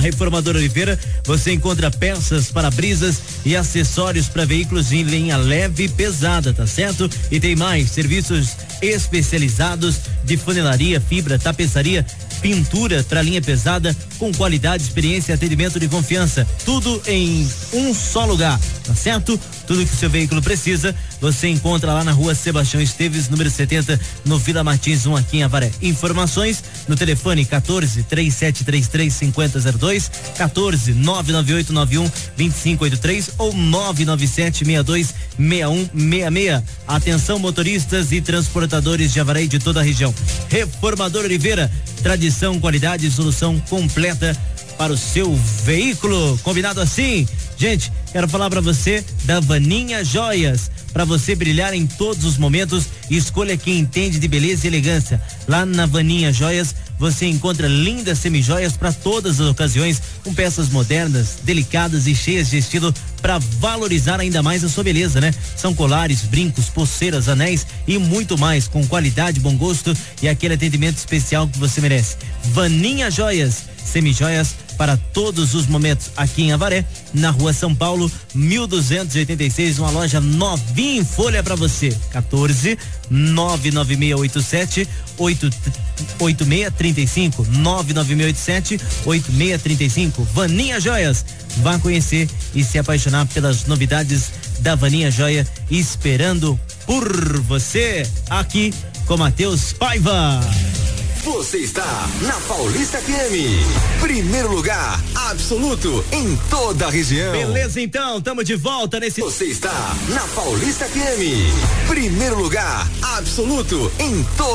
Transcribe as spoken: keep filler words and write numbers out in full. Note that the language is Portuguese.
Reformadora Oliveira você encontra peças, para-brisas e acessórios para veículos em linha leve e pesada, tá certo? E tem mais serviços especializados de funilaria, fibra, tapeçaria, pintura para linha pesada com qualidade, experiência e atendimento de confiança. Tudo em um só lugar, tá certo? Tudo que o seu veículo precisa, você encontra lá na rua Sebastião Esteves, número setenta, no Vila Martins um, aqui em Avaré. Informações no telefone quatorze, três sete três três, cinco zero zero dois, quatorze, nove nove oito nove um, dois cinco oito três ou nove nove sete seis dois seis um seis seis. Atenção motoristas e transportadores de Avaré e de toda a região. Reformador Oliveira, tradição, qualidade e solução completa para o seu veículo. Combinado assim? Gente, quero falar para você da Vaninha Joias. Para você brilhar em todos os momentos, escolha quem entende de beleza e elegância. Lá na Vaninha Joias, você encontra lindas semijoias para todas as ocasiões, com peças modernas, delicadas e cheias de estilo para valorizar ainda mais a sua beleza, né? São colares, brincos, pulseiras, anéis e muito mais, com qualidade, bom gosto e aquele atendimento especial que você merece. Vaninha Joias, semijoias para todos os momentos, aqui em Avaré, na rua São Paulo, mil duzentos e oitenta e seis, uma loja novinha em folha para você. quatorze, nove nove seis oito sete, oito seis três cinco, nove nove seis oito sete, oito seis três cinco. Vaninha Joias, vá conhecer e se apaixonar pelas novidades da Vaninha Joia, esperando por você, aqui com Matheus Paiva. Você está na Paulista F M. Primeiro lugar absoluto em toda a região. Beleza, então, tamo de volta nesse. Você está na Paulista F M. Primeiro lugar absoluto em toda